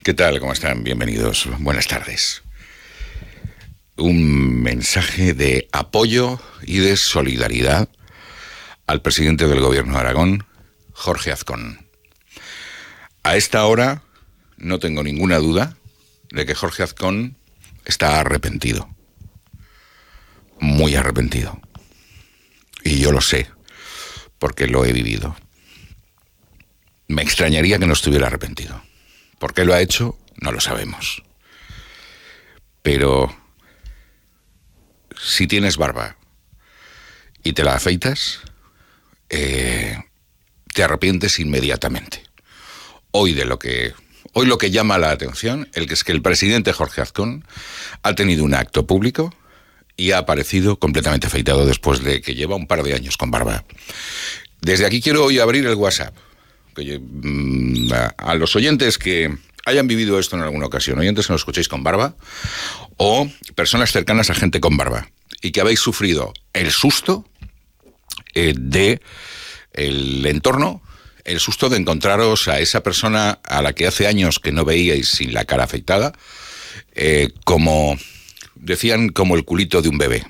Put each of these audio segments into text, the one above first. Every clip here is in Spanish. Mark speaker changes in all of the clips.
Speaker 1: ¿Qué tal? ¿Cómo están? Bienvenidos. Buenas tardes. Un mensaje de apoyo y de solidaridad al presidente del Gobierno de Aragón, Jorge Azcón. A esta hora no tengo ninguna duda de que Jorge Azcón está arrepentido. Muy arrepentido. Y yo lo sé, porque lo he vivido. Me extrañaría que no estuviera arrepentido. ¿Por qué lo ha hecho? No lo sabemos. Pero si tienes barba y te la afeitas, te arrepientes inmediatamente. Hoy lo que llama la atención es que el presidente Jorge Azcón ha tenido un acto público y ha aparecido completamente afeitado después de que lleva un par de años con barba. Desde aquí quiero hoy abrir el WhatsApp. A los oyentes que hayan vivido esto en alguna ocasión, oyentes que nos escuchéis con barba, o personas cercanas a gente con barba, y que habéis sufrido el susto de el entorno, el susto de encontraros a esa persona a la que hace años que no veíais sin la cara afeitada, como decían, como el culito de un bebé.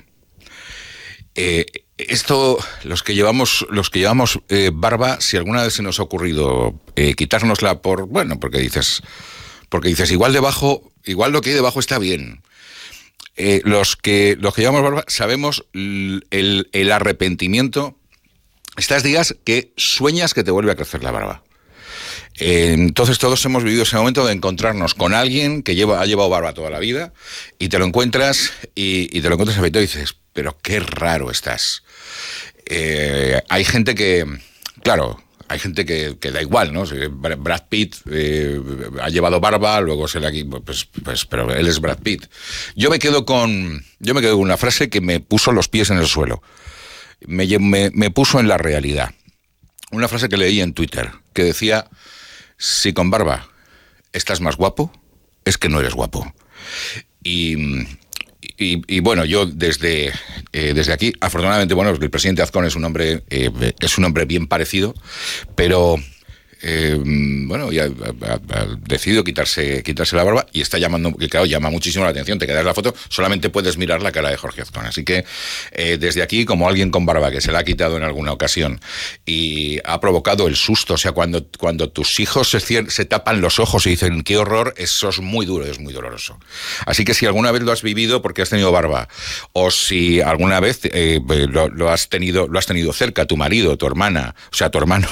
Speaker 1: Esto, los que llevamos barba, si alguna vez se nos ha ocurrido quitárnosla porque dices igual lo que hay debajo está bien. Los que llevamos barba sabemos el arrepentimiento. Estás días que sueñas que te vuelve a crecer la barba. Entonces todos hemos vivido ese momento de encontrarnos con alguien que ha llevado barba toda la vida y te lo encuentras afeitado y dices, pero qué raro estás. Hay gente que da igual, ¿no? Brad Pitt ha llevado barba, luego se le aquí, pero él es Brad Pitt. Yo me quedo con una frase que me puso los pies en el suelo. Me puso en la realidad. Una frase que leí en Twitter que decía: si con barba estás más guapo, es que no eres guapo. Y bueno, yo desde aquí, afortunadamente, el presidente Azcón es un hombre bien parecido, pero ya ha decidido quitarse la barba y está llamando, que claro, llama muchísimo la atención. Te quedas la foto, solamente puedes mirar la cara de Jorge Azcón. Así que desde aquí, como alguien con barba que se la ha quitado en alguna ocasión y ha provocado el susto, o sea, cuando tus hijos se tapan los ojos y dicen qué horror, eso es muy duro, es muy doloroso. Así que si alguna vez lo has vivido porque has tenido barba, o si alguna vez lo has tenido cerca, tu marido, tu hermana, o sea, tu hermano.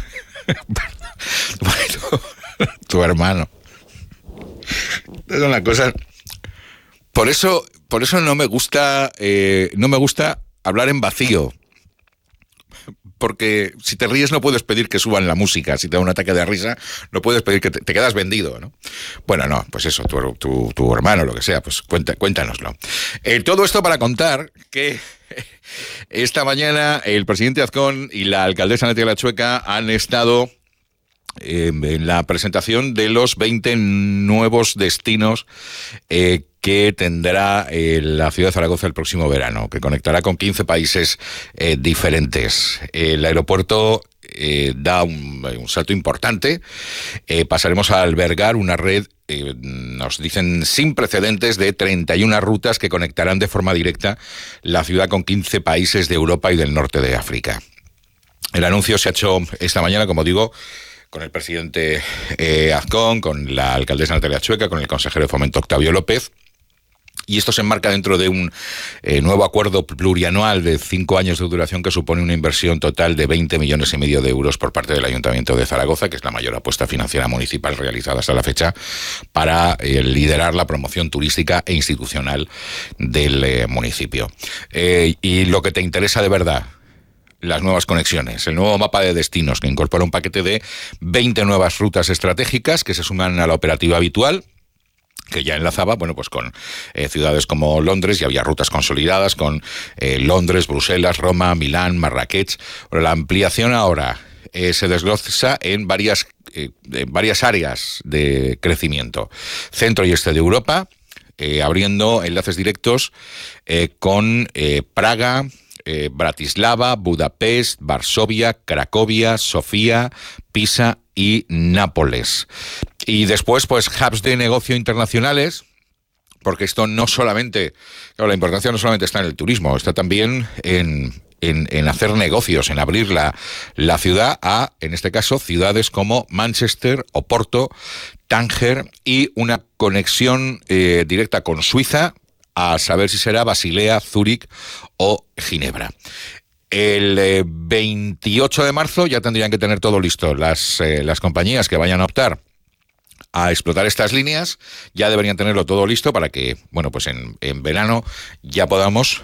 Speaker 1: Bueno, tu hermano. Es una cosa. Por eso no me gusta hablar en vacío. Porque si te ríes no puedes pedir que suban la música. Si te da un ataque de risa, no puedes pedir que te quedas vendido, ¿no? Bueno, no, pues eso, tu hermano, lo que sea, pues cuéntanoslo. Todo esto para contar que esta mañana el presidente Azcón y la alcaldesa Natalia Lachueca han estado en la presentación de los 20 nuevos destinos que tendrá la ciudad de Zaragoza el próximo verano, que conectará con 15 países diferentes. El aeropuerto da un salto importante. Pasaremos a albergar una red, nos dicen, sin precedentes de 31 rutas que conectarán de forma directa la ciudad con 15 países de Europa y del norte de África. El anuncio se ha hecho esta mañana, como digo, con el presidente Azcón, con la alcaldesa Natalia Lachueca, con el consejero de Fomento Octavio López. Y esto se enmarca dentro de un nuevo acuerdo plurianual de 5 años de duración que supone una inversión total de 20,5 millones de euros por parte del Ayuntamiento de Zaragoza, que es la mayor apuesta financiera municipal realizada hasta la fecha para liderar la promoción turística e institucional del municipio. Y lo que te interesa de verdad, las nuevas conexiones, el nuevo mapa de destinos que incorpora un paquete de 20 nuevas rutas estratégicas que se suman a la operativa habitual, que ya enlazaba, pues con ciudades como Londres, y había rutas consolidadas con Londres, Bruselas, Roma, Milán, Marrakech. Pero la ampliación ahora se desglosa en varias áreas de crecimiento. Centro y este de Europa, abriendo enlaces directos con Praga, Bratislava, Budapest, Varsovia, Cracovia, Sofía, Pisa y Nápoles. Y después, pues, hubs de negocio internacionales, porque esto no solamente, claro, la importancia no solamente está en el turismo, está también en hacer negocios, en abrir la ciudad a, en este caso, ciudades como Manchester, Oporto, Tánger y una conexión directa con Suiza, a saber si será Basilea, Zúrich o Ginebra. El 28 de marzo ya tendrían que tener todo listo las compañías que vayan a optar a explotar estas líneas, ya deberían tenerlo todo listo para que, bueno, pues en verano ya podamos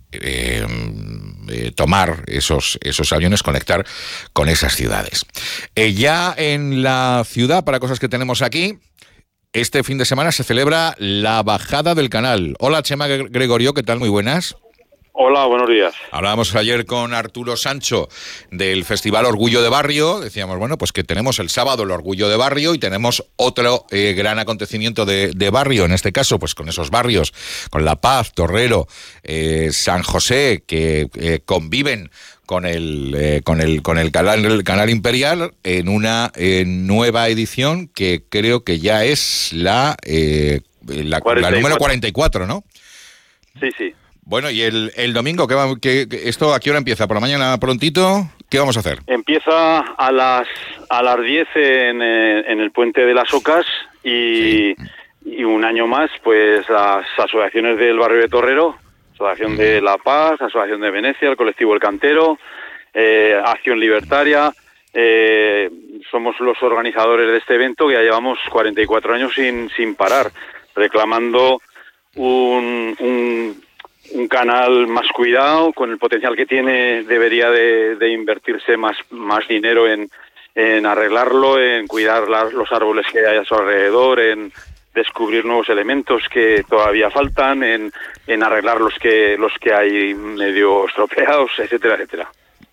Speaker 1: tomar esos aviones, conectar con esas ciudades. Ya en la ciudad, para cosas que tenemos aquí, este fin de semana se celebra la Bajada del Canal. Hola, Chema Gregorio, ¿qué tal? Muy buenas.
Speaker 2: Hola, buenos días.
Speaker 1: Hablábamos ayer con Arturo Sancho del Festival Orgullo de Barrio. Decíamos, bueno, pues que tenemos el sábado el Orgullo de Barrio y tenemos otro gran acontecimiento de barrio, en este caso, pues con esos barrios, con La Paz, Torrero, San José, que conviven con el canal Imperial en una nueva edición que creo que ya es la número 44, ¿no?
Speaker 2: Sí, sí.
Speaker 1: Bueno, y el domingo, ¿esto a qué hora empieza? ¿Por la mañana prontito? ¿Qué vamos a hacer?
Speaker 2: Empieza a las 10 en el Puente de las Ocas y un año más, pues las asociaciones del barrio de Torrero, Asociación de La Paz, Asociación de Venecia, el colectivo El Cantero, Acción Libertaria, somos los organizadores de este evento que ya llevamos 44 años sin parar, reclamando un canal más cuidado, con el potencial que tiene debería de invertirse más dinero en arreglarlo, en cuidar los árboles que hay a su alrededor, en descubrir nuevos elementos que todavía faltan, en arreglar los que hay medio estropeados, etcétera, etcétera.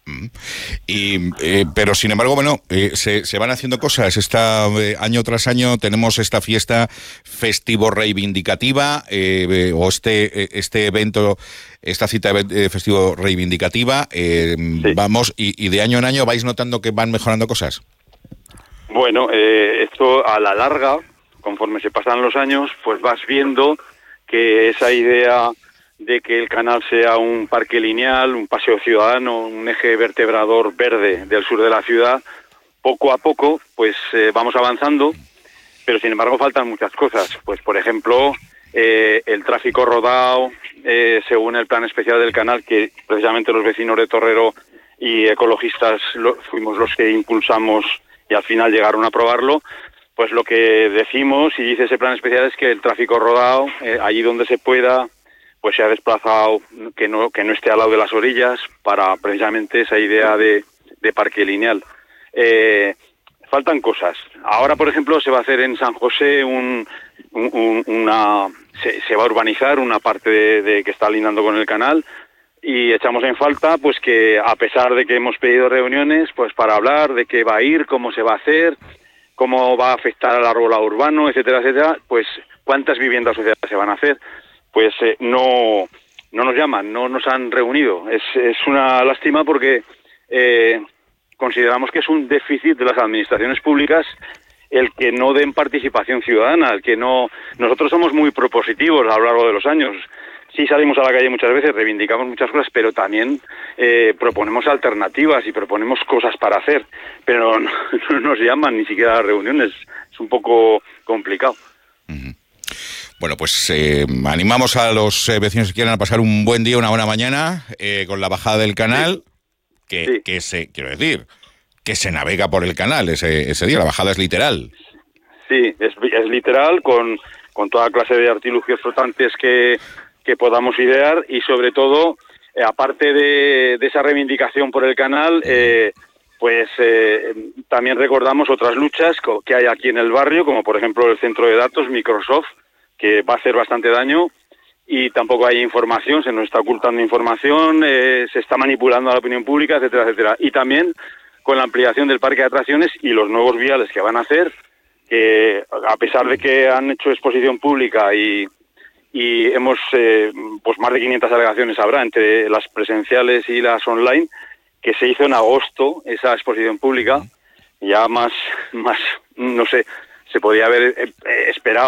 Speaker 1: Pero sin embargo, bueno, se van haciendo cosas. Año tras año tenemos esta fiesta festivo reivindicativa o este evento, esta cita festivo reivindicativa. Sí. Vamos y de año en año vais notando que van mejorando cosas.
Speaker 2: Bueno, esto a la larga, conforme se pasan los años, pues vas viendo que esa idea de que el canal sea un parque lineal, un paseo ciudadano, un eje vertebrador verde del sur de la ciudad, poco a poco pues vamos avanzando, pero sin embargo faltan muchas cosas. Pues por ejemplo, el tráfico rodado, según el plan especial del canal, que precisamente los vecinos de Torrero y ecologistas fuimos los que impulsamos y al final llegaron a aprobarlo, pues lo que decimos y dice ese plan especial es que el tráfico rodado, allí donde se pueda, pues se ha desplazado, que no esté al lado de las orillas, para precisamente esa idea de parque lineal. Faltan cosas. Ahora, por ejemplo, se va a hacer en San José se va a urbanizar una parte de que está lindando con el canal, y echamos en falta pues que, a pesar de que hemos pedido reuniones pues para hablar de qué va a ir, cómo se va a hacer, cómo va a afectar al arbolado urbano, etcétera, etcétera, pues cuántas viviendas sociales se van a hacer, pues no nos llaman, no nos han reunido. Es una lástima porque consideramos que es un déficit de las administraciones públicas el que no den participación ciudadana, el que no. Nosotros somos muy propositivos a lo largo de los años. Sí salimos a la calle muchas veces, reivindicamos muchas cosas, pero también proponemos alternativas y proponemos cosas para hacer, pero no nos llaman ni siquiera a las reuniones. Es un poco complicado.
Speaker 1: Uh-huh. Bueno, pues animamos a los vecinos que quieran pasar un buen día, una buena mañana, con la bajada del canal, sí. que se navega por el canal ese día, la bajada es literal.
Speaker 2: Sí, es literal, con toda clase de artilugios flotantes que podamos idear, y sobre todo, aparte de esa reivindicación por el canal, también recordamos otras luchas que hay aquí en el barrio, como por ejemplo el centro de datos Microsoft, que va a hacer bastante daño, y tampoco hay información, se nos está ocultando información, se está manipulando a la opinión pública, etcétera, etcétera. Y también con la ampliación del parque de atracciones y los nuevos viales que van a hacer, que a pesar de que han hecho exposición pública y y hemos, pues más de 500 alegaciones habrá entre las presenciales y las online, que se hizo en agosto esa exposición pública, ya más, no sé, se podía haber esperado